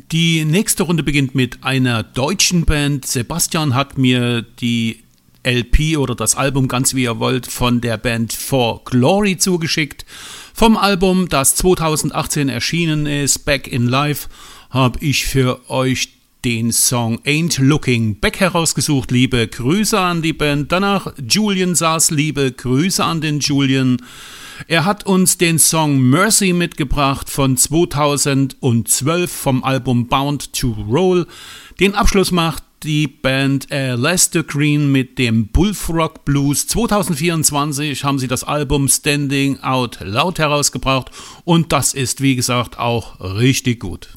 Die nächste Runde beginnt mit einer deutschen Band. Sebastian hat mir die LP oder das Album, ganz wie ihr wollt, von der Band For Glory zugeschickt. Vom Album, das 2018 erschienen ist, Back in Life, habe ich für euch den Song Ain't Looking Back herausgesucht. Liebe Grüße an die Band. Danach Julian Sass, liebe Grüße an den Julian. Er hat uns den Song Mercy mitgebracht von 2012 vom Album Bound to Roll. Den Abschluss macht die Band Lester Green mit dem Bullfrog Blues. 2024 haben sie das Album Standing Out Loud herausgebracht und das ist, wie gesagt, auch richtig gut.